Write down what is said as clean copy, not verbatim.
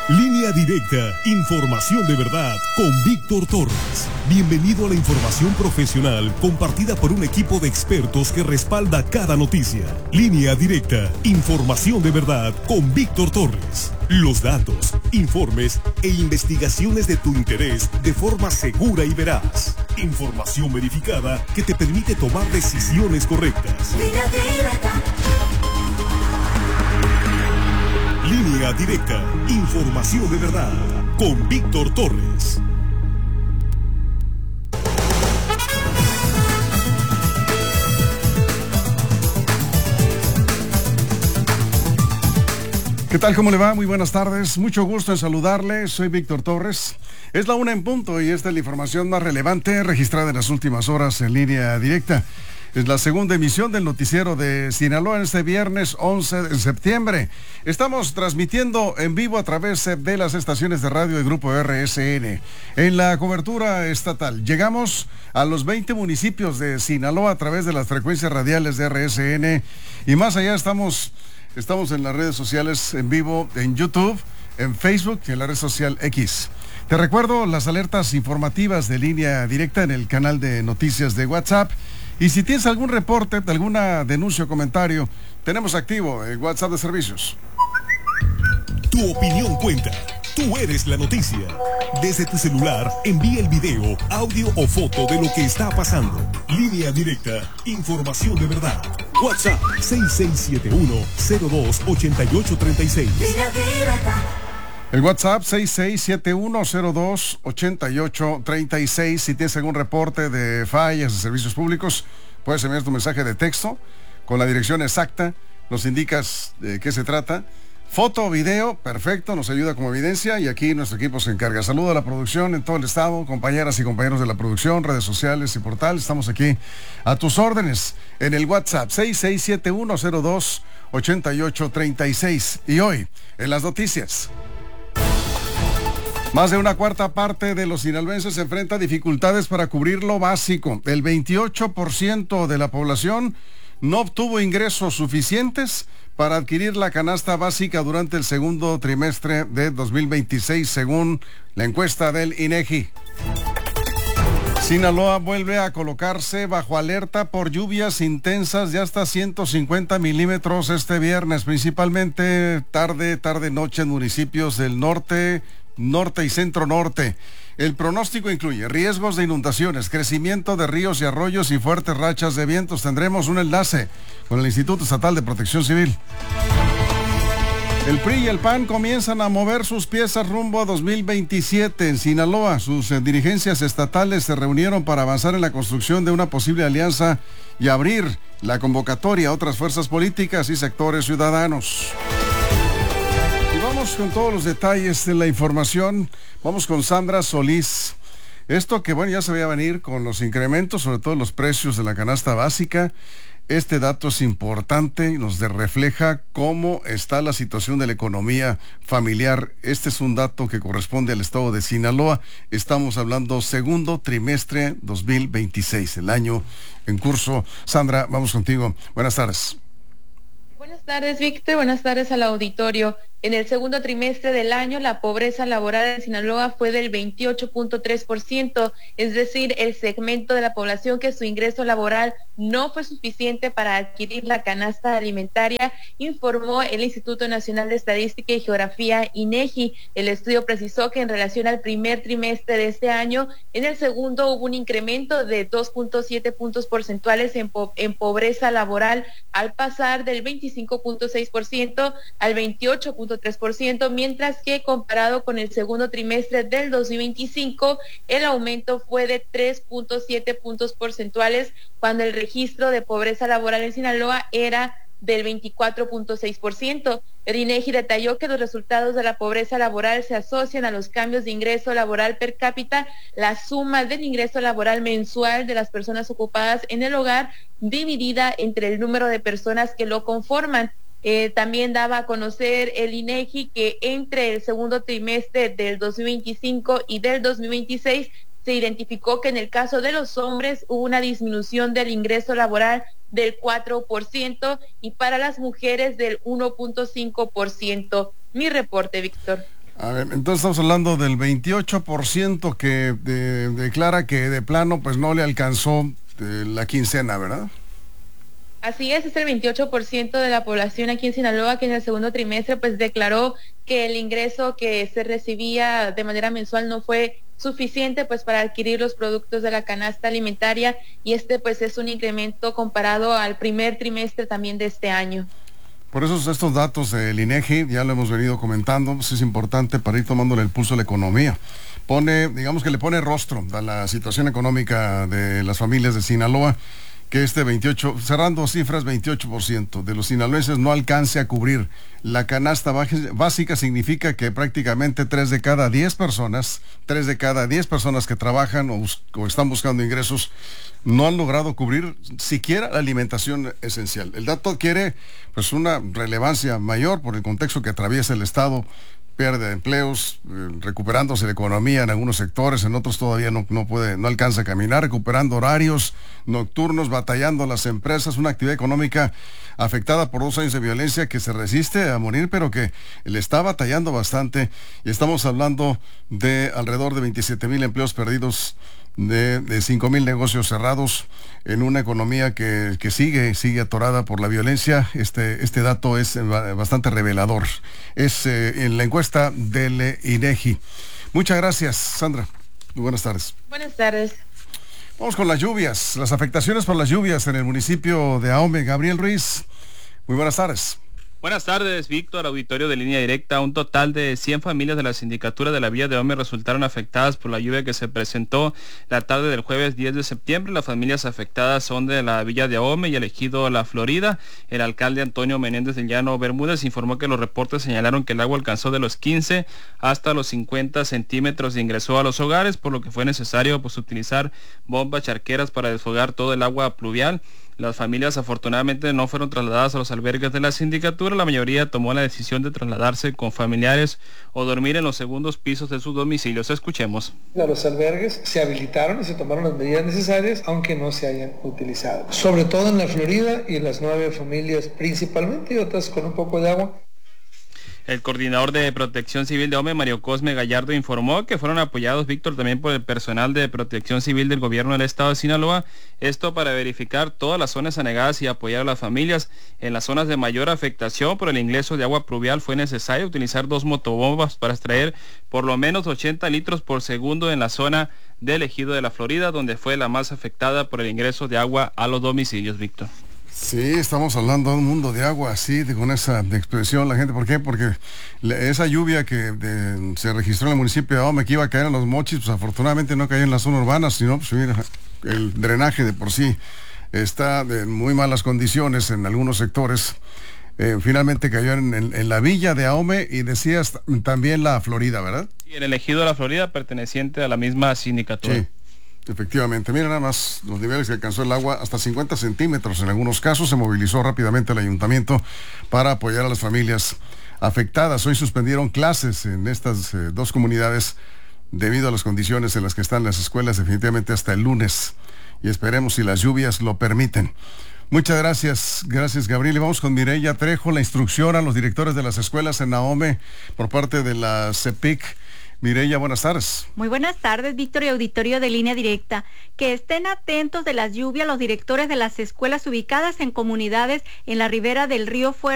Línea Directa, información de verdad con Víctor Torres. Bienvenido a la información profesional compartida por un equipo de expertos que respalda cada noticia. Línea Directa, información de verdad con Víctor Torres. Los datos, informes e investigaciones de tu interés de forma segura y veraz. Información verificada que te permite tomar decisiones correctas. Línea Directa. Línea Directa, información de verdad, con Víctor Torres. ¿Qué tal? ¿Cómo le va? Muy buenas tardes. Mucho gusto en saludarle. Soy Víctor Torres. Es la 1 en punto y esta es la información más relevante registrada en las últimas horas en Línea Directa. Es la segunda emisión del noticiero de Sinaloa en este viernes 11 de septiembre. Estamos transmitiendo en vivo a través de las estaciones de radio del Grupo RSN. En la cobertura estatal, llegamos a los 20 municipios de Sinaloa a través de las frecuencias radiales de RSN. Y más allá estamos en las redes sociales en vivo, en YouTube, en Facebook y en la red social X. Te recuerdo las alertas informativas de Línea Directa en el canal de noticias de WhatsApp. Y si tienes algún reporte, alguna denuncia o comentario, tenemos activo el WhatsApp de servicios. Tu opinión cuenta. Tú eres la noticia. Desde tu celular, envía el video, audio o foto de lo que está pasando. Línea Directa, información de verdad. WhatsApp 6671-028836. Línea Directa. El WhatsApp 6671028836. Si tienes algún reporte de fallas de servicios públicos, puedes enviar tu mensaje de texto con la dirección exacta. Nos indicas de qué se trata. Foto o video, perfecto, nos ayuda como evidencia y aquí nuestro equipo se encarga. Saludo a la producción en todo el estado, compañeras y compañeros de la producción, redes sociales y portal. Estamos aquí a tus órdenes en el WhatsApp 6671028836. Y hoy, en las noticias. Más de una cuarta parte de los sinaloenses enfrenta dificultades para cubrir lo básico. El 28% de la población no obtuvo ingresos suficientes para adquirir la canasta básica durante el segundo trimestre de 2026, según la encuesta del INEGI. Sinaloa vuelve a colocarse bajo alerta por lluvias intensas de hasta 150 milímetros este viernes, principalmente tarde-noche en municipios del norte y centro-norte. El pronóstico incluye riesgos de inundaciones, crecimiento de ríos y arroyos y fuertes rachas de vientos. Tendremos un enlace con el Instituto Estatal de Protección Civil. El PRI y el PAN comienzan a mover sus piezas rumbo a 2027 en Sinaloa. Sus dirigencias estatales se reunieron para avanzar en la construcción de una posible alianza y abrir la convocatoria a otras fuerzas políticas y sectores ciudadanos. Y vamos con todos los detalles de la información. Vamos con Sandra Solís. Esto que ya se veía venir con los incrementos, sobre todo los precios de la canasta básica. Este dato es importante y nos refleja cómo está la situación de la economía familiar. Este es un dato que corresponde al estado de Sinaloa. Estamos hablando segundo trimestre 2026, el año en curso. Sandra, vamos contigo. Buenas tardes. Buenas tardes, Víctor. Buenas tardes al auditorio. En el segundo trimestre del año, la pobreza laboral en Sinaloa fue del 28.3%, es decir, el segmento de la población que su ingreso laboral no fue suficiente para adquirir la canasta alimentaria, informó el Instituto Nacional de Estadística y Geografía, INEGI. El estudio precisó que en relación al primer trimestre de este año, en el segundo hubo un incremento de 2.7 puntos porcentuales en pobreza laboral, al pasar del 25.6% al 28.3%, mientras que comparado con el segundo trimestre del 2025, el aumento fue de 3.7 puntos porcentuales, cuando el registro de pobreza laboral en Sinaloa era del 24.6%. El INEGI detalló que los resultados de la pobreza laboral se asocian a los cambios de ingreso laboral per cápita, la suma del ingreso laboral mensual de las personas ocupadas en el hogar, dividida entre el número de personas que lo conforman. También daba a conocer el INEGI que entre el segundo trimestre del 2025 y del 2026 se identificó que en el caso de los hombres hubo una disminución del ingreso laboral del 4% y para las mujeres del 1.5%. Mi reporte, Víctor. A ver, entonces estamos hablando del 28% que declara que de plano pues no le alcanzó la quincena, ¿verdad? Así es el 28% de la población aquí en Sinaloa que en el segundo trimestre pues declaró que el ingreso que se recibía de manera mensual no fue suficiente pues para adquirir los productos de la canasta alimentaria, y este pues es un incremento comparado al primer trimestre también de este año. Por eso estos datos del INEGI, ya lo hemos venido comentando, pues es importante para ir tomándole el pulso a la economía. Digamos que le pone rostro a la situación económica de las familias de Sinaloa, que cerrando cifras, 28% de los sinaloenses no alcance a cubrir la canasta básica. Significa que prácticamente 3 de cada 10 personas que trabajan o están buscando ingresos no han logrado cubrir siquiera la alimentación esencial. El dato adquiere pues una relevancia mayor por el contexto que atraviesa el Estado. Pierde empleos, recuperándose la economía en algunos sectores, en otros todavía no alcanza a caminar, recuperando horarios nocturnos, batallando las empresas, una actividad económica afectada por 2 años de violencia que se resiste a morir, pero que le está batallando bastante, y estamos hablando de alrededor de 27,000 empleos perdidos, de 5,000 negocios cerrados en una economía que sigue atorada por la violencia. Este dato es bastante revelador. Es en la encuesta del INEGI. Muchas gracias, Sandra. Muy buenas tardes. Buenas tardes. Vamos con las lluvias, las afectaciones por las lluvias en el municipio de Ahome. Gabriel Ruiz, muy buenas tardes. Buenas tardes, Víctor, auditorio de Línea Directa. Un total de 100 familias de la sindicatura de la Villa de Ahome resultaron afectadas por la lluvia que se presentó la tarde del jueves 10 de septiembre. Las familias afectadas son de la Villa de Ahome y el ejido La Florida. El alcalde Antonio Menéndez del Llano Bermúdez informó que los reportes señalaron que el agua alcanzó de los 15 hasta los 50 centímetros e ingresó a los hogares, por lo que fue necesario utilizar bombas charqueras para desfogar todo el agua pluvial. Las familias afortunadamente no fueron trasladadas a los albergues de la sindicatura. La mayoría tomó la decisión de trasladarse con familiares o dormir en los segundos pisos de sus domicilios. Escuchemos. Los albergues se habilitaron y se tomaron las medidas necesarias, aunque no se hayan utilizado. Sobre todo en La Florida y en las 9 familias principalmente, y otras con un poco de agua. El coordinador de Protección Civil de Ahome, Mario Cosme Gallardo, informó que fueron apoyados, Víctor, también por el personal de Protección Civil del gobierno del estado de Sinaloa, esto para verificar todas las zonas anegadas y apoyar a las familias. En las zonas de mayor afectación por el ingreso de agua pluvial fue necesario utilizar 2 motobombas para extraer por lo menos 80 litros por segundo en la zona del ejido de La Florida, donde fue la más afectada por el ingreso de agua a los domicilios, Víctor. Sí, estamos hablando de un mundo de agua, así, con esa expresión la gente. ¿Por qué? Porque esa lluvia que se registró en el municipio de Ahome, que iba a caer en Los Mochis, pues afortunadamente no cayó en la zona urbana, sino pues mira, el drenaje de por sí está de muy malas condiciones en algunos sectores. Finalmente cayó en la Villa de Ahome y decías también La Florida, ¿verdad? Y en el ejido de La Florida, perteneciente a la misma sindicatura. Sí. Efectivamente, mira nada más los niveles que alcanzó el agua, hasta 50 centímetros en algunos casos. Se movilizó rápidamente el ayuntamiento para apoyar a las familias afectadas. Hoy suspendieron clases en estas 2 comunidades debido a las condiciones en las que están las escuelas, definitivamente hasta el lunes, y esperemos si las lluvias lo permiten. Muchas gracias Gabriel. Y vamos con Mireya Trejo, la instrucción a los directores de las escuelas en Ahome por parte de la CEPIC. Mireya, buenas tardes. Muy buenas tardes, Víctor, y auditorio de Línea Directa. Que estén atentos de las lluvias los directores de las escuelas ubicadas en comunidades en la ribera del río Fuerte